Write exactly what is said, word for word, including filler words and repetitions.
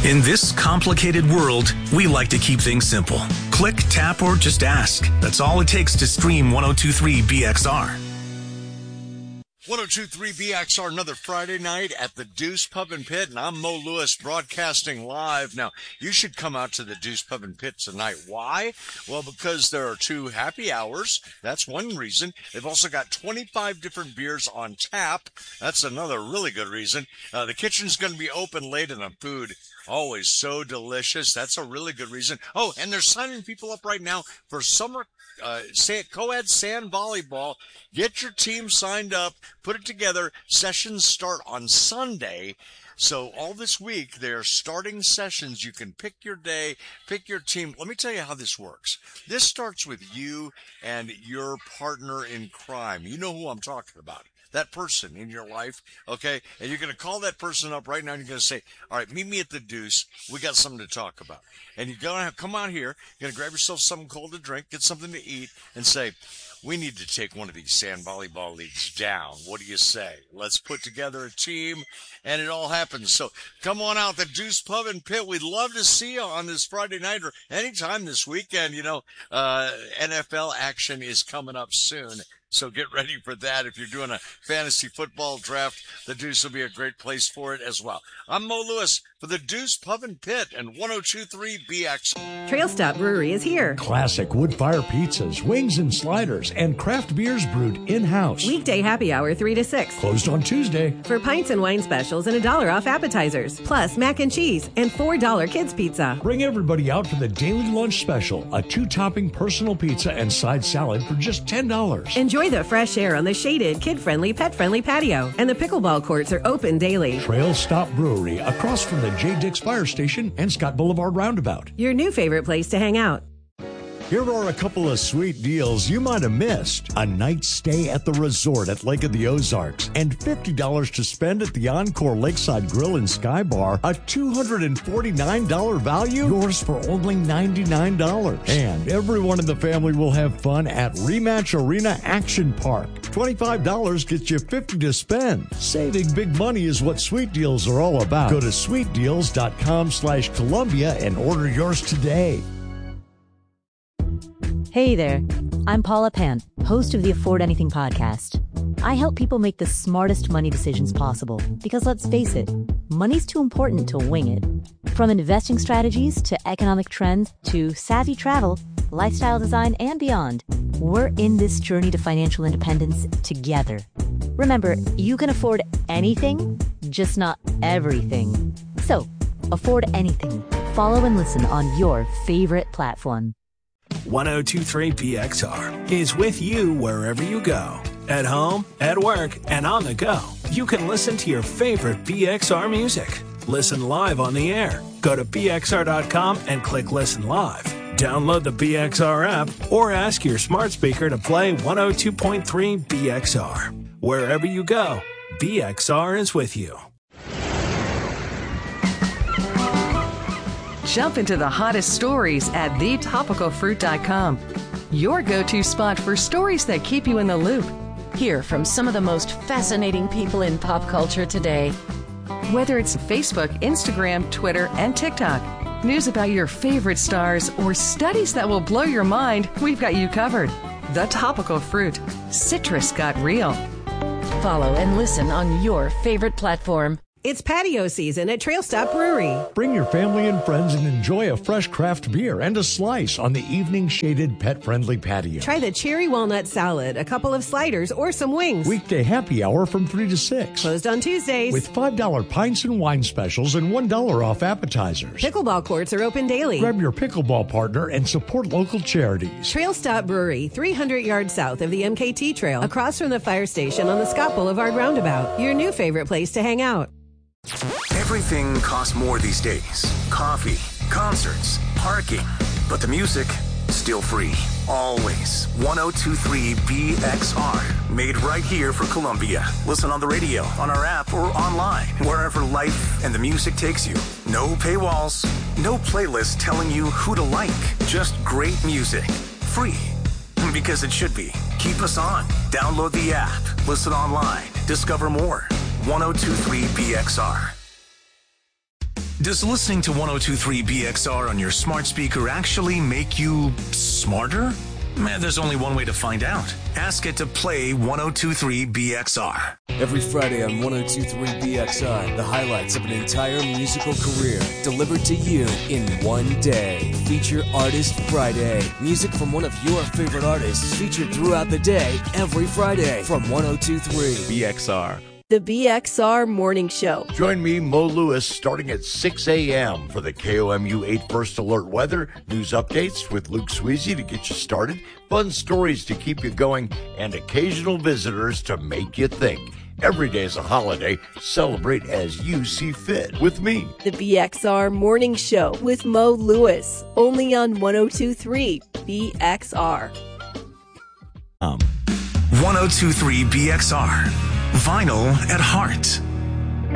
In this complicated world, we like to keep things simple. Click, tap, or just ask. That's all it takes to stream one oh two three B X R. one oh two three B X R, another Friday night at the Deuce Pub and Pit, and I'm Mo Lewis broadcasting live. Now, you should come out to the Deuce Pub and Pit tonight. Why? Well, because there are two happy hours. That's one reason. They've also got twenty-five different beers on tap. That's another really good reason. Uh, the kitchen's going to be open late, and the food always so delicious. That's a really good reason. Oh, and they're signing people up right now for summer Uh, say co-ed sand volleyball. Get your team signed up, put it together. Sessions start on Sunday. So all this week, they're starting sessions. You can pick your day, pick your team. Let me tell you how this works. This starts with you and your partner in crime. You know who I'm talking about. That person in your life, okay? And you're going to call that person up right now, and you're going to say, all right, meet me at the Deuce. We got something to talk about. And you're going to come out here, you're going to grab yourself something cold to drink, get something to eat, and say, we need to take one of these sand volleyball leagues down. What do you say? Let's put together a team, and it all happens. So come on out, the Deuce Pub and Pit. We'd love to see you on this Friday night or anytime this weekend. You know, uh, N F L action is coming up soon. So get ready for that. If you're doing a fantasy football draft, the Deuce will be a great place for it as well. I'm Mo Lewis for the Deuce Pub and Pit and one oh two point three B X. Trail Stop Brewery is here. Classic wood-fire pizzas, wings and sliders, and craft beers brewed in-house. Weekday happy hour three to six. Closed on Tuesday. For pints and wine specials and a dollar off appetizers. Plus mac and cheese and four dollar kids pizza. Bring everybody out for the daily lunch special, a two-topping personal pizza and side salad for just ten dollars. Enjoy the fresh air on the shaded, kid-friendly, pet-friendly patio. And the pickleball courts are open daily. Trail Stop Brewery, across from the J. Dix Fire Station and Scott Boulevard Roundabout. Your new favorite place to hang out. Here are a couple of sweet deals you might have missed. A night stay at the resort at Lake of the Ozarks and fifty dollars to spend at the Encore Lakeside Grill and Sky Bar. A two hundred forty-nine dollars value, yours for only ninety-nine dollars. And everyone in the family will have fun at Rematch Arena Action Park. twenty-five dollars gets you fifty dollars to spend. Saving big money is what Sweet Deals are all about. Go to sweetdeals.com slash Columbia and order yours today. Hey there, I'm Paula Pan, host of the Afford Anything podcast. I help people make the smartest money decisions possible because let's face it, money's too important to wing it. From investing strategies to economic trends to savvy travel, lifestyle design, and beyond, we're in this journey to financial independence together. Remember, you can afford anything, just not everything. So, afford anything. Follow and listen on your favorite platform. one oh two point three B X R is with you wherever you go. At home, at work, and on the go. You can listen to your favorite B X R music. Listen live on the air. Go to B X R dot com and click Listen Live. Download the B X R app or ask your smart speaker to play one oh two point three B X R. Wherever you go, B X R is with you. Jump into the hottest stories at the topical fruit dot com. Your go-to spot for stories that keep you in the loop. Hear from some of the most fascinating people in pop culture today. Whether it's Facebook, Instagram, Twitter, and TikTok, news about your favorite stars, or studies that will blow your mind, we've got you covered. The Topical Fruit. Citrus got real. Follow and listen on your favorite platform. It's patio season at Trail Stop Brewery. Bring your family and friends and enjoy a fresh craft beer and a slice on the evening shaded pet-friendly patio. Try the cherry walnut salad, a couple of sliders, or some wings. Weekday happy hour from three to six. Closed on Tuesdays. With five dollar pints and wine specials and one dollar off appetizers. Pickleball courts are open daily. Grab your pickleball partner and support local charities. Trail Stop Brewery, three hundred yards south of the M K T Trail, across from the fire station on the Scott Boulevard Roundabout. Your new favorite place to hang out. Everything costs more these days. Coffee, concerts, parking. But the music, still free. Always. one oh two point three B X R. Made right here for Columbia. Listen on the radio, on our app, or online. Wherever life and the music takes you. No paywalls. No playlist telling you who to like. Just great music. Free. Because it should be. Keep us on. Download the app. Listen online. Discover more. one oh two point three B X R. Does listening to one oh two point three B X R on your smart speaker actually make you smarter? Man, there's only one way to find out. Ask it to play one oh two point three B X R. Every Friday on one oh two point three B X R, the highlights of an entire musical career delivered to you in one day. Feature Artist Friday. Music from one of your favorite artists featured throughout the day every Friday from one oh two point three B X R. The B X R Morning Show. Join me, Mo Lewis, starting at six a.m. for the K O M U eight First Alert weather, news updates with Luke Sweezy to get you started, fun stories to keep you going, and occasional visitors to make you think. Every day is a holiday. Celebrate as you see fit with me. The B X R Morning Show with Mo Lewis. Only on one oh two point three B X R. Um. one oh two point three B X R. Vinyl at heart.